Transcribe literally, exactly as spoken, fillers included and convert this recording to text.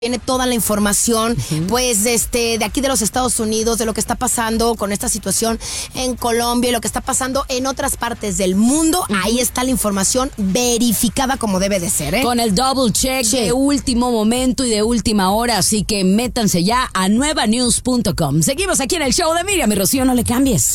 Tiene toda la información, uh-huh. pues, este, de aquí de los Estados Unidos, de lo que está pasando con esta situación en Colombia y lo que está pasando en otras partes del mundo. Uh-huh. Ahí está la información verificada como debe de ser, ¿eh? Con el double check sí. de último momento y de última hora, así que métanse ya a nueva news punto com. Seguimos aquí en el show de Miriam y Rocío, no le cambies.